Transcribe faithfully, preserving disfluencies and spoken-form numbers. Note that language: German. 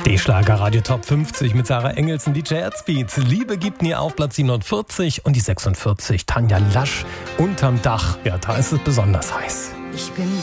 Die Schlagerradio Top fünfzig mit Sarah Engelsen, D J Herzbeat. Liebe gibt nie auf Platz siebenundvierzig und die sechsundvierzig. Tanja Lasch, Unterm Dach. Ja, da ist es besonders heiß. Ich bin